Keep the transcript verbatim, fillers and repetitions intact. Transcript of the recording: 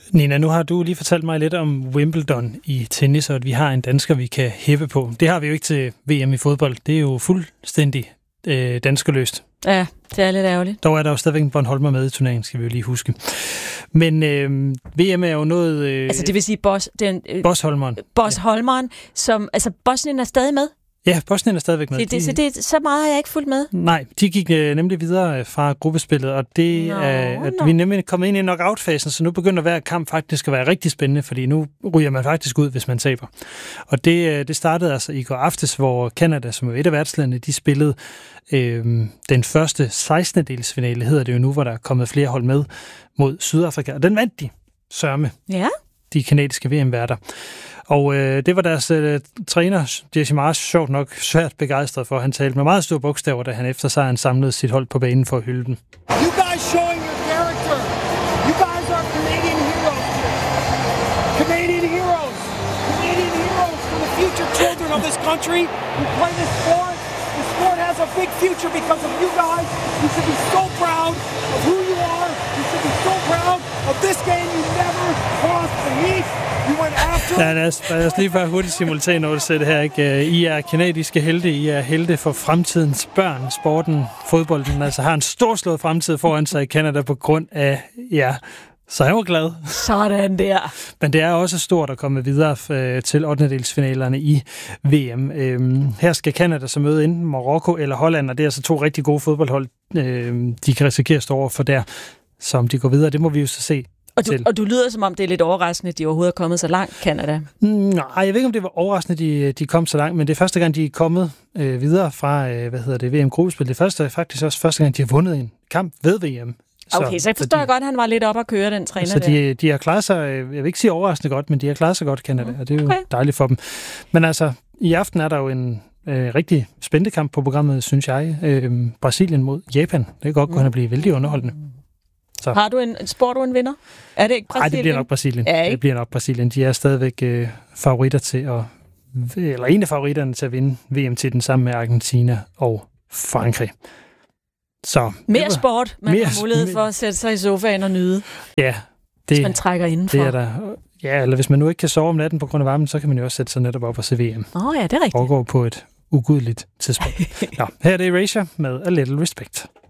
Nina, nu har du lige fortalt mig lidt om Wimbledon i tennis, og at vi har en dansker, vi kan hæppe på. Det har vi jo ikke til V M i fodbold. Det er jo fuldstændig øh, danskerløst. Ja, det er lidt ærgerligt. Dog er der jo stadigvæk en Bornholmer med i turneringen, skal vi jo lige huske. Men øh, V M er jo noget... Øh, altså det vil sige Bos... Den, øh, Bosholmeren. Bosholmeren, som... Altså Bosnien er stadig med? Ja, Bosnien er stadigvæk med. Så det, så, det, så meget har jeg ikke fulgt med? Nej, de gik øh, nemlig videre fra gruppespillet, og det no, er, at no. vi er nemlig kommet ind i knockout-fasen, så nu begynder hver kamp faktisk at være rigtig spændende, fordi nu ryger man faktisk ud, hvis man taber. Og det, det startede altså i går aftes, hvor Canada, som er et af værtslandene, de spillede øh, den første sekstende-delsfinale, hedder det jo nu, hvor der er kommet flere hold med mod Sydafrika, og den vandt de, sørme. Ja. De kanadiske V M-værter. Og øh, det var deres øh, træner, Jesse Marsh, sjovt nok svært begejstret for. Han talte med meget store bogstaver, da han efter sejren samlede sit hold på banen for at hylde dem. You guys showing your character. You guys are Canadian heroes. Canadian heroes. Canadian heroes for the future children of this country who play this sport. The sport has a big future because of you guys. You should be so proud of who you are. You should be so proud of this game. You never crossed the heat. Ja, lad os, lad os lige bare hurtigt simultan oversætte her, ikke? I er kanadiske helte, I er helte for fremtidens børn. Sporten, fodbolden, altså har en storslået fremtid foran sig i Canada på grund af, ja, så jeg var glad. Sådan der. Men det er også stort at komme videre øh, til ottendedelsfinalerne i V M. Øhm, her skal Canada så møde enten Marokko eller Holland, og det er altså to rigtig gode fodboldhold, øh, de kan risikere at stå over for der, som de går videre. Det må vi jo så se. Og du, og du lyder, som om det er lidt overraskende, at de overhovedet er kommet så langt, Canada. Nej, jeg ved ikke, om det var overraskende, de, de kom så langt, men det er første gang, de er kommet øh, videre fra, øh, hvad hedder det, V M-gruppespil. Det første er faktisk også første gang, de har vundet en kamp ved V M. Så, okay, så jeg forstår så de, godt, at han var lidt op at køre, den træner så der. de, de har klaret sig, jeg vil ikke sige overraskende godt, men de har klaret sig godt, Canada, og det er jo okay. Dejligt for dem. Men altså, i aften er der jo en øh, rigtig spændende kamp på programmet, synes jeg. Øh, Brasilien mod Japan. Det kan godt gå hen og blive vældig underholdende. Så. Har du en, spår du en vinder? Er det ikke Brasilien? Nej, det bliver nok Brasilien. Ja, det bliver nok Brasilien. De er stadigvæk øh, favoritter til at, eller en af favoritterne til at vinde V M-titlen sammen med Argentina og Frankrig. Så mere var, sport, man mere, har mulighed for at sætte sig i sofaen og nyde. Ja, det, hvis man trækker indenfor. Det er der. Ja, eller hvis man nu ikke kan sove om natten på grund af varmen, så kan man jo også sætte sig netop op og se V M. Åh oh, ja, det er rigtigt. Og gå på et ugudeligt tidspunkt. Nå, her er det Erasure med A Little Respect.